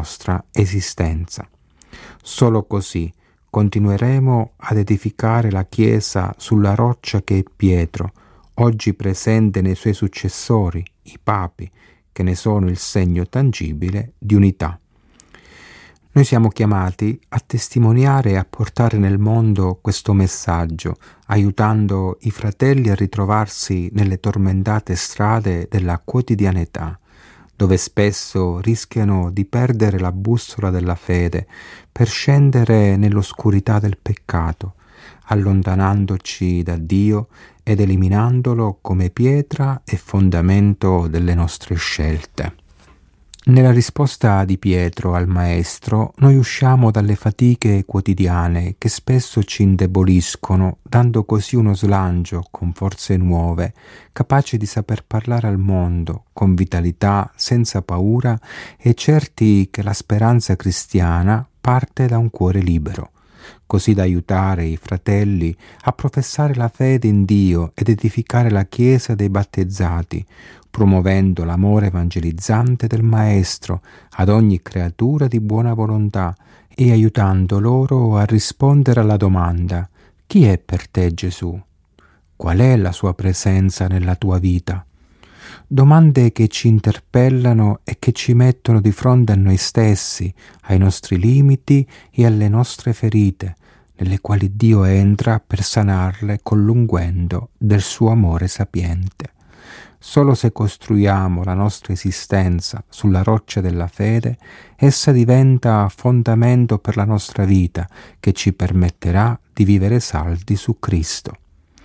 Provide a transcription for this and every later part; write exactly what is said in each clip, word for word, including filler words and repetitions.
nostra esistenza. Solo così continueremo ad edificare la Chiesa sulla roccia che è Pietro, oggi presente nei suoi successori, i papi, che ne sono il segno tangibile di unità. Noi siamo chiamati a testimoniare e a portare nel mondo questo messaggio, aiutando i fratelli a ritrovarsi nelle tormentate strade della quotidianità, dove spesso rischiano di perdere la bussola della fede per scendere nell'oscurità del peccato, allontanandoci da Dio ed eliminandolo come pietra e fondamento delle nostre scelte. Nella risposta di Pietro al Maestro noi usciamo dalle fatiche quotidiane che spesso ci indeboliscono, dando così uno slancio con forze nuove, capaci di saper parlare al mondo con vitalità, senza paura e certi che la speranza cristiana parte da un cuore libero, così da aiutare i fratelli a professare la fede in Dio ed edificare la Chiesa dei battezzati, promuovendo l'amore evangelizzante del Maestro ad ogni creatura di buona volontà e aiutando loro a rispondere alla domanda: chi è per te Gesù? Qual è la sua presenza nella tua vita? Domande che ci interpellano e che ci mettono di fronte a noi stessi, ai nostri limiti e alle nostre ferite, nelle quali Dio entra per sanarle con l'unguento del suo amore sapiente. Solo se costruiamo la nostra esistenza sulla roccia della fede, essa diventa fondamento per la nostra vita che ci permetterà di vivere saldi su Cristo.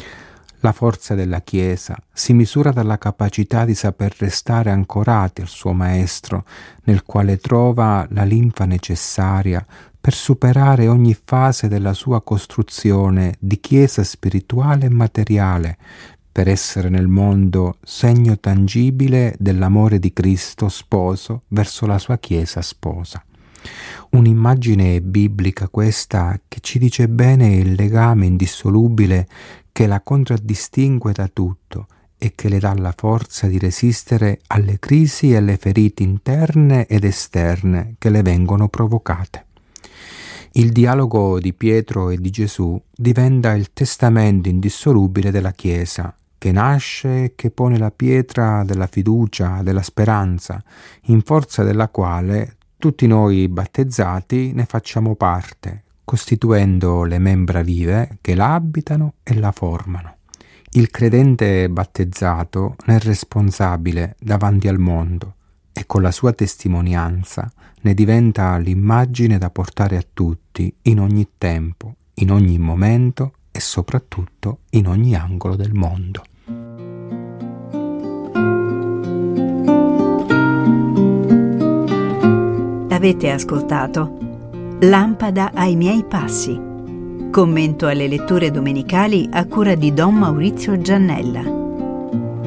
La forza della Chiesa si misura dalla capacità di saper restare ancorati al suo Maestro, nel quale trova la linfa necessaria per superare ogni fase della sua costruzione di Chiesa spirituale e materiale, per essere nel mondo segno tangibile dell'amore di Cristo sposo verso la sua Chiesa sposa. Un'immagine biblica questa che ci dice bene il legame indissolubile che la contraddistingue da tutto e che le dà la forza di resistere alle crisi e alle ferite interne ed esterne che le vengono provocate. Il dialogo di Pietro e di Gesù diventa il testamento indissolubile della Chiesa, che nasce e che pone la pietra della fiducia, della speranza, in forza della quale tutti noi battezzati ne facciamo parte, costituendo le membra vive che la abitano e la formano. Il credente battezzato ne è responsabile davanti al mondo e con la sua testimonianza ne diventa l'immagine da portare a tutti in ogni tempo, in ogni momento e soprattutto in ogni angolo del mondo. Avete ascoltato Lampada ai miei passi. Commento alle letture domenicali a cura di Don Maurizio Giannella.